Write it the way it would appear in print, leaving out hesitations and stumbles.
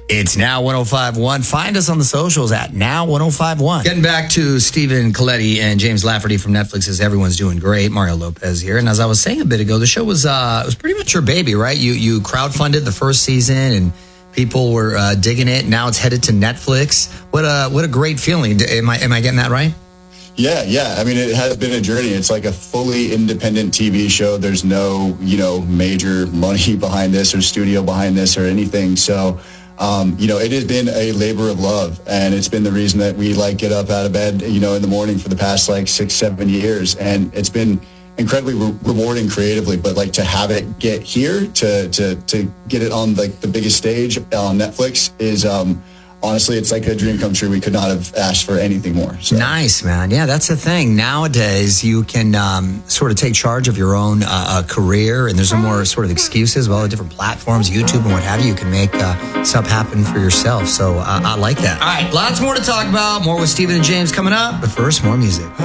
It's Now 105.1. Find us on the socials at Now 105.1. Getting back to Stephen Colletti and James Lafferty from Netflix's Everyone's Doing Great. Mario Lopez here. And as I was saying a bit ago, the show was it was pretty much your baby, right? You crowdfunded the first season and people were digging it. Now it's headed to Netflix. What a great feeling. Am I getting that right? Yeah. I mean, it has been a journey. It's like a fully independent TV show. There's no, major money behind this or studio behind this or anything. So, it has been a labor of love, and it's been the reason that we get up out of bed, in the morning for the past 6-7 years. And it's been incredibly rewarding creatively, but to have it get here, to get it on the biggest stage on Netflix is, honestly, it's like a dream come true. We could not have asked for anything more. So. Nice, man. Yeah, that's the thing. Nowadays, you can sort of take charge of your own career, and there's no more sort of excuses with all the different platforms, YouTube and what have you. You can make stuff happen for yourself. So I like that. All right, lots more to talk about. More with Stephen and James coming up. But first, more music.